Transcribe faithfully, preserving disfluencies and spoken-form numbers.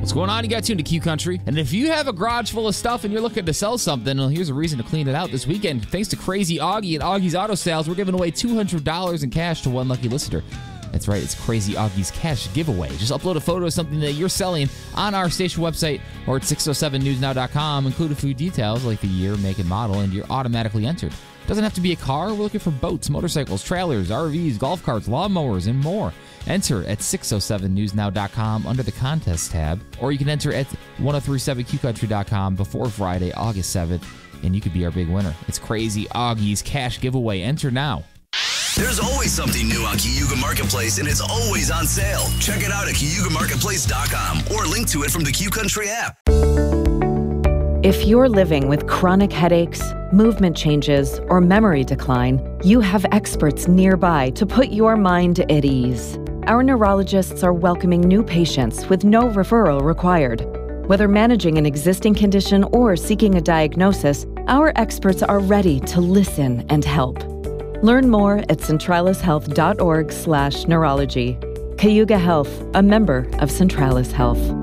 What's going on? You got tuned to Q Country. And if you have a garage full of stuff and you're looking to sell something, well, here's a reason to clean it out this weekend. Thanks to Crazy Augie and Augie's Auto Sales, we're giving away two hundred dollars in cash to one lucky listener. That's right, it's Crazy Augie's Cash Giveaway. Just upload a photo of something that you're selling on our station website or at six oh seven news now dot com. Include a few details like the year, make, and model, and you're automatically entered. Doesn't have to be a car. We're looking for boats, motorcycles, trailers, R Vs, golf carts, lawnmowers, and more. Enter at six oh seven news now dot com under the contest tab, or you can enter at ten thirty-seven q country dot com before Friday, August seventh, and you could be our big winner. It's Crazy Augie's Cash Giveaway. Enter now. There's always something new on Cayuga Marketplace, and it's always on sale. Check it out at cayuga marketplace dot com or link to it from the Q Country app. If you're living with chronic headaches, movement changes, or memory decline, you have experts nearby to put your mind at ease. Our neurologists are welcoming new patients with no referral required. Whether managing an existing condition or seeking a diagnosis, our experts are ready to listen and help. Learn more at centralis health dot org slash neurology. Cayuga Health, a member of Centralis Health.